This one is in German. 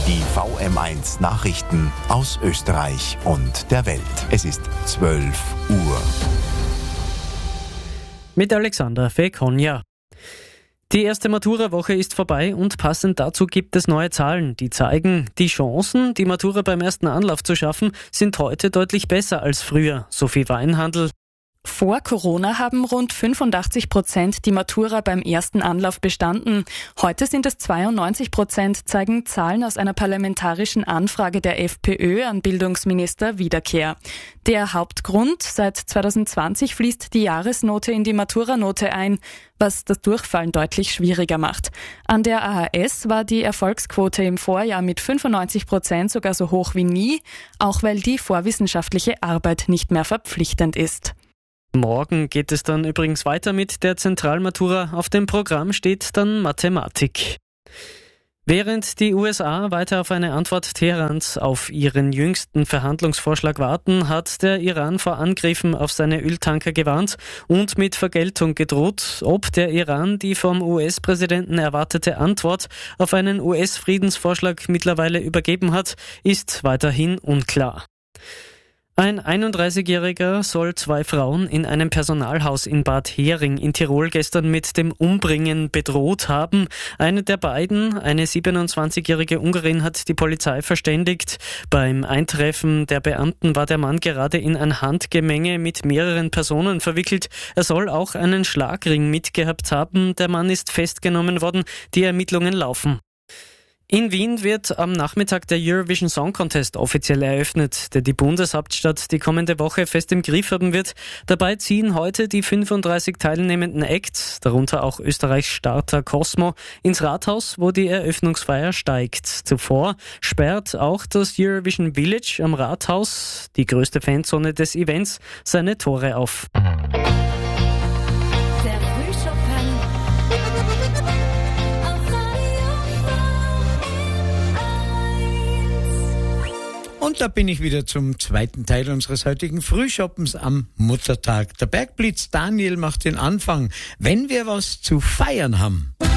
Die VM1 Nachrichten aus Österreich und der Welt. Es ist 12 Uhr. Mit Alexander Fekonja. Die erste Matura-Woche ist vorbei und passend dazu gibt es neue Zahlen, die zeigen, die Chancen, die Matura beim ersten Anlauf zu schaffen, sind heute deutlich besser als früher. Sophie Weinhandl. Vor Corona haben rund 85% die Matura beim ersten Anlauf bestanden. Heute sind es 92%, zeigen Zahlen aus einer parlamentarischen Anfrage der FPÖ an Bildungsminister Wiederkehr. Der Hauptgrund: seit 2020 fließt die Jahresnote in die Maturanote ein, was das Durchfallen deutlich schwieriger macht. An der AHS war die Erfolgsquote im Vorjahr mit 95% sogar so hoch wie nie, auch weil die vorwissenschaftliche Arbeit nicht mehr verpflichtend ist. Morgen geht es dann übrigens weiter mit der Zentralmatura. Auf dem Programm steht dann Mathematik. Während die USA weiter auf eine Antwort Teherans auf ihren jüngsten Verhandlungsvorschlag warten, hat der Iran vor Angriffen auf seine Öltanker gewarnt und mit Vergeltung gedroht. Ob der Iran die vom US-Präsidenten erwartete Antwort auf einen US-Friedensvorschlag mittlerweile übergeben hat, ist weiterhin unklar. Ein 31-Jähriger soll 2 Frauen in einem Personalhaus in Bad Hering in Tirol gestern mit dem Umbringen bedroht haben. Eine der beiden, eine 27-jährige Ungarin, hat die Polizei verständigt. Beim Eintreffen der Beamten war der Mann gerade in ein Handgemenge mit mehreren Personen verwickelt. Er soll auch einen Schlagring mitgehabt haben. Der Mann ist festgenommen worden. Die Ermittlungen laufen. In Wien wird am Nachmittag der Eurovision Song Contest offiziell eröffnet, der die Bundeshauptstadt die kommende Woche fest im Griff haben wird. Dabei ziehen heute die 35 teilnehmenden Acts, darunter auch Österreichs Starter Cosmo, ins Rathaus, wo die Eröffnungsfeier steigt. Zuvor sperrt auch das Eurovision Village am Rathaus, die größte Fanzone des Events, seine Tore auf. Und da bin ich wieder zum zweiten Teil unseres heutigen Frühschoppens am Muttertag. Der Bergblitz Daniel macht den Anfang, wenn wir was zu feiern haben.